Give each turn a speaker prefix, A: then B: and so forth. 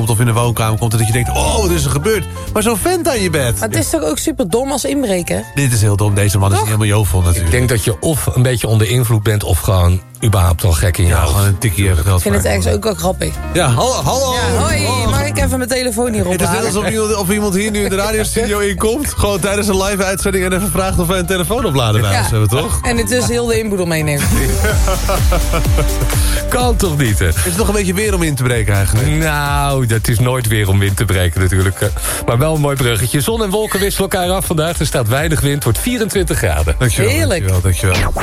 A: of in de woonkamer komt... en dat je denkt, oh, wat is er gebeurd? Maar zo'n vent aan je bed.
B: Maar het is toch ook super dom als inbreken?
A: Dit is heel dom. Deze man is niet helemaal jovel natuurlijk.
C: Ik denk dat je of een beetje onder invloed bent... of gewoon überhaupt al gek in je hoofd.
A: gewoon een tikkie geld.
B: Ik vind het ergens ook wel grappig.
A: Ja, hallo.
B: Ja, hoi, mag ik even mijn telefoon hierop
A: Het is net
B: halen?
A: alsof of iemand hier nu in de radiostudio inkomt... gewoon tijdens een live-uitzending en even vraagt of wij een telefoonoplader bij ons hebben, toch?
B: En het is heel de inboedel meeneemt.
C: Kan toch niet, hè?
A: Is het nog een beetje weer om in te breken eigenlijk?
C: Nou, dat is nooit weer om wind te breken natuurlijk. Maar wel een mooi bruggetje. Zon en wolken wisselen elkaar af vandaag. Er staat weinig wind, wordt 24 graden.
A: Dankjewel.
B: Heerlijk.
A: Dankjewel.